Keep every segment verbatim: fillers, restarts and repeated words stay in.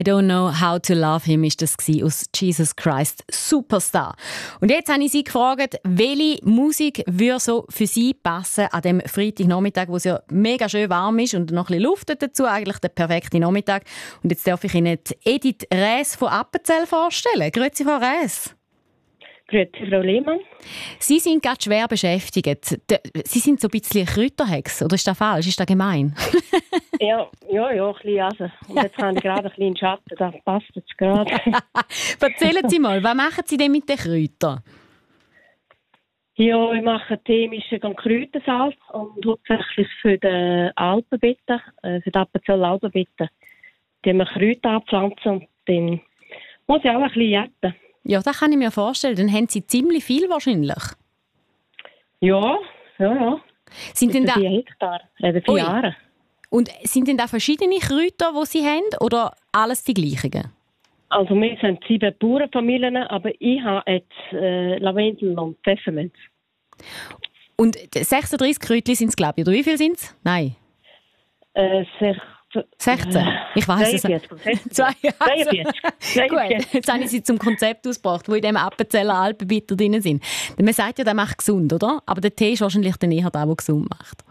I don't know how to love him ist das aus Jesus Christ Superstar. Und jetzt habe ich Sie gefragt, welche Musik würde so für Sie passen an dem Freitagnachmittag, wo es ja mega schön warm ist und noch ein bisschen Luft dazu, eigentlich der perfekte Nachmittag. Und jetzt darf ich Ihnen Edith Räs von Appenzell vorstellen. Grüezi, Frau Räs. Grüezi, Frau Lehmann. Sie sind gerade schwer beschäftigt. Sie sind so ein bisschen Kräuterhex, oder ist das falsch? Ist das gemein? ja, ja, ja, ein bisschen. Also. Und jetzt habe ich gerade ein bisschen Schatten, das passt jetzt gerade. Erzählen Sie mal, was machen Sie denn mit den Kräutern? Ja, ich mache chemischen Kräutersalz und hauptsächlich für die Alpenbeete, für die Appenzeller Alpenbeete. Die wir Kräuter abpflanzen und dann muss ich auch ein bisschen jäten. Ja, das kann ich mir vorstellen. Dann haben Sie ziemlich viel wahrscheinlich. Ja, ja, ja. Sind denn da vier Hektar, äh, vier Ui. Jahre. Und sind denn da verschiedene Kräuter, die Sie haben, oder alles die gleichen? Also wir sind sieben Bauernfamilien, aber ich habe jetzt äh, Lavendel und Pfefferminz. Und sechsunddreißig Kräutchen sind es, glaube ich, oder wie viele sind es? Nein. Äh, sech, sechzehn? Ich weiss es nicht. zweiundvierzig. Gut, jetzt habe ich Sie zum Konzept ausgebracht, wo in dem Appenzeller Alpenbitter drin sind. Man sagt ja, der macht gesund, oder? Aber der Tee ist wahrscheinlich dann eher der, der gesund macht.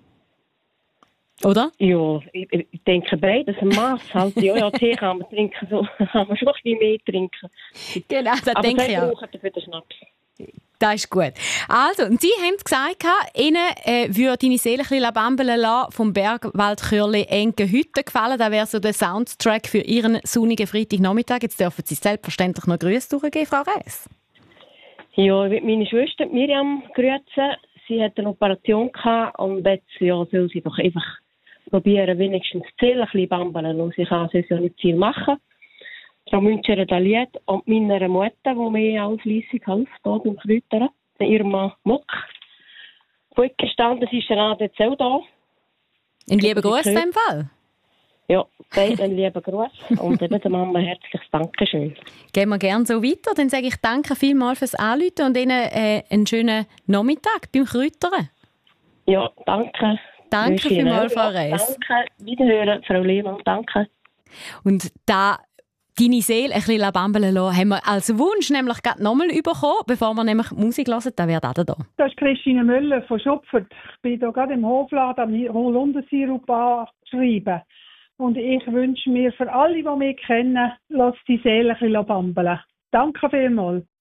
Oder? Ja, ich, ich denke beides. Ein Maß halt. Ja, ja, Tee kann man trinken, so kann man schon ein bisschen mehr trinken. Genau, das aber denke ich auch. Aber dafür den Schnaps. Das ist gut. Also, und Sie haben gesagt, Ihnen äh, würde «Deine Seele ein bisschen bambeln lassen» vom Bergwaldchörli Enke Hütte gefallen. Das wäre so der Soundtrack für Ihren sonnigen Freitagnachmittag. Jetzt dürfen Sie selbstverständlich noch Grüße durchgeben, Frau Räs. Ja, ich will meine Schwester Miriam grüßen. Sie hat eine Operation gehabt und jetzt ja, soll sie doch einfach probieren, wenigstens die Seele ein bisschen bambeln. Und sie kann es ja nicht viel machen. Frau Müncherer Daliet und meiner Mutter, die mir auch fleissig hilft, hier beim Kräutern. Ihrem Mann Muck. Gut gestanden, sie ist gerade jetzt auch da. Ein lieber Gruß in dem Fall. Ja, beiden einen lieben Gruß und eben der Mama herzliches Dankeschön. Gehen wir gerne so weiter. Dann sage ich danke vielmals fürs Anrufen und Ihnen äh, einen schönen Nachmittag beim Kräutern. Ja, danke. Danke vielmals, Frau Räs. Danke, wiederhören, Frau Lehmann, danke. Und da «Deine Seele ein bisschen bambeln lassen» haben wir als Wunsch nämlich gerade nochmal bekommen, bevor wir nämlich Musik hören. Dann wäre das da. Das ist Christine Müller von Schupfert. Ich bin hier gerade im Hofladen am Holundersirup anschreiben. Und ich wünsche mir für alle, die mich kennen, lasst die Seele ein bisschen bambeln. Danke vielmals.